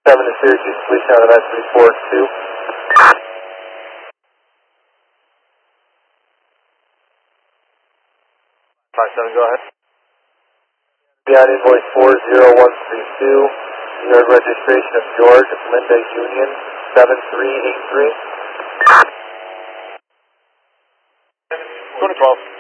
7 to Syracuse, Police Town, event 342. 57, go ahead. Beyond invoice 40132, New York registration of George Linda Union 7383. 2012.